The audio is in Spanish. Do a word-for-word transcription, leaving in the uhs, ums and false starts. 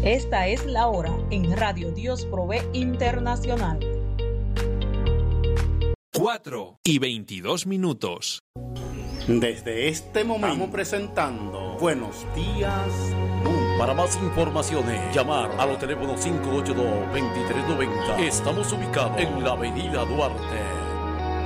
Esta es la hora en Radio Dios Provee Internacional. cuatro y veintidós minutos. Desde este momento estamos presentando Buenos Días Mundo. Para más informaciones, llamar a los teléfonos cinco ocho dos, dos tres nueve cero. Estamos ubicados en la avenida Duarte.